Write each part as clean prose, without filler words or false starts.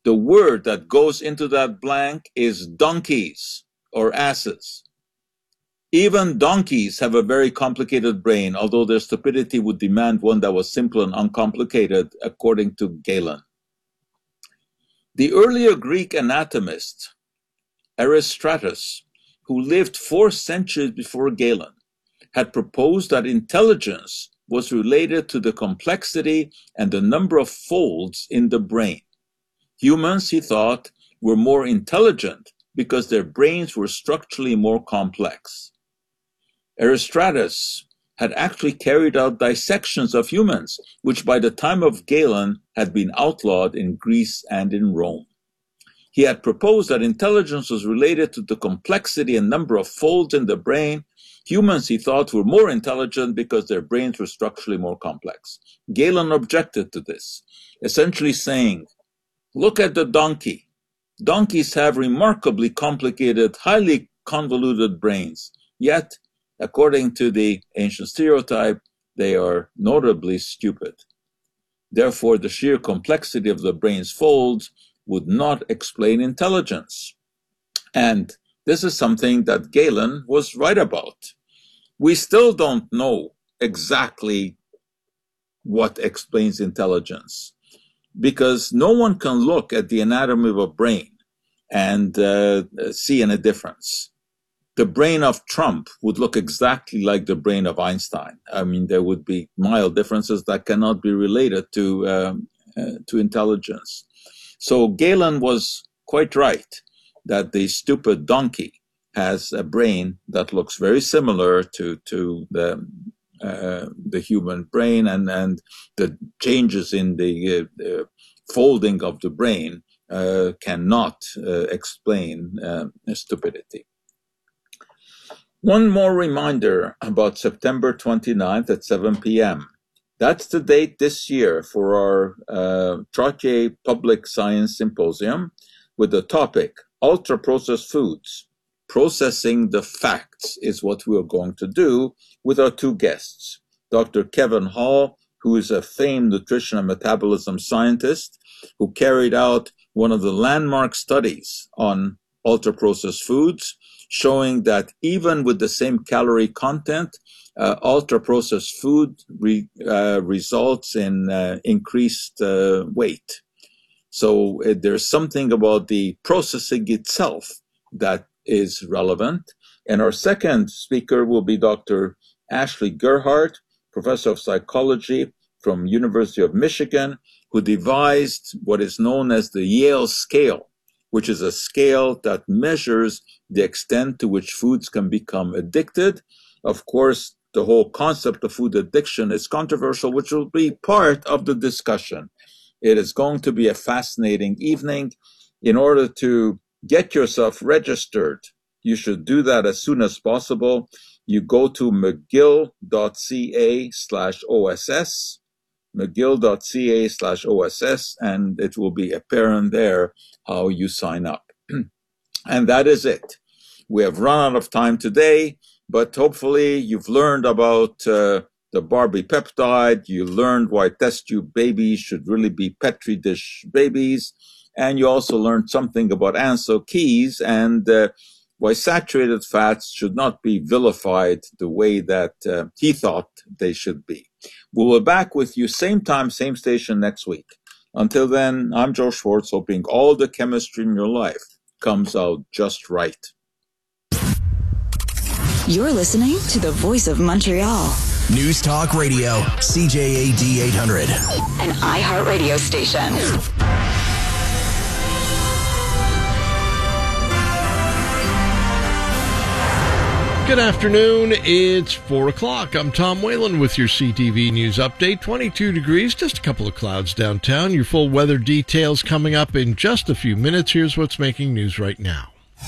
the word that goes into that blank is donkeys or asses. Even donkeys have a very complicated brain, although their stupidity would demand one that was simple and uncomplicated, according to Galen. The earlier Greek anatomist, Erystratus, who lived 4 centuries before Galen, had proposed that intelligence was related to the complexity and the number of folds in the brain. Humans, he thought, were more intelligent because their brains were structurally more complex. Erystratus had actually carried out dissections of humans, which by the time of Galen had been outlawed in Greece and in Rome. He had proposed that intelligence was related to the complexity and number of folds in the brain. Humans, he thought, were more intelligent because their brains were structurally more complex. Galen objected to this, essentially saying, look at the donkey. Donkeys have remarkably complicated, highly convoluted brains, yet, according to the ancient stereotype, they are notably stupid. Therefore, the sheer complexity of the brain's folds would not explain intelligence. And this is something that Galen was right about. We still don't know exactly what explains intelligence, because no one can look at the anatomy of a brain and see any difference. The brain of Trump would look exactly like the brain of Einstein. I mean, there would be mild differences that cannot be related to intelligence. So Galen was quite right that the stupid donkey has a brain that looks very similar to the human brain, and the changes in the folding of the brain cannot explain stupidity. One more reminder about September 29th at 7 p.m. That's the date this year for our Trottier Public Science Symposium with the topic, Ultra-Processed Foods. Processing the facts is what we're going to do with our 2 guests. Dr. Kevin Hall, who is a famed nutrition and metabolism scientist who carried out one of the landmark studies on ultra-processed foods, showing that even with the same calorie content, ultra-processed food results in increased weight. So there's something about the processing itself that is relevant. And our second speaker will be Dr. Ashley Gerhardt, professor of psychology from University of Michigan, who devised what is known as the Yale scale, which is a scale that measures the extent to which foods can become addicted. Of course, the whole concept of food addiction is controversial, which will be part of the discussion. It is going to be a fascinating evening. In order to get yourself registered, you should do that as soon as possible. You go to mcgill.ca/OSS, mcgill.ca/OSS, and it will be apparent there how you sign up. And that is it. We have run out of time today, but hopefully you've learned about the Barbie peptide. You learned why test tube babies should really be Petri dish babies. And you also learned something about Ansel Keys and why saturated fats should not be vilified the way that he thought they should be. We'll be back with you same time, same station next week. Until then, I'm Joe Schwartz, hoping all the chemistry in your life comes out just right. You're listening to the Voice of Montreal. News Talk Radio, CJAD 800. An iHeartRadio station. Good afternoon. It's 4 o'clock. I'm Tom Whalen with your CTV News Update. 22 degrees, just a couple of clouds downtown. Your full weather details coming up in just a few minutes. Here's what's making news right now.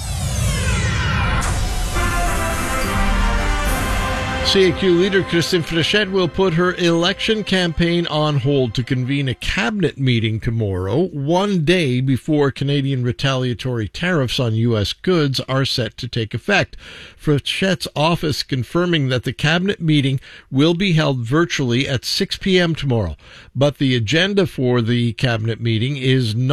CAQ leader Christine Fréchette will put her election campaign on hold to convene a cabinet meeting tomorrow, one day before Canadian retaliatory tariffs on U.S. goods are set to take effect. Fréchette's office confirming that the cabinet meeting will be held virtually at 6 p.m. tomorrow, but the agenda for the cabinet meeting is not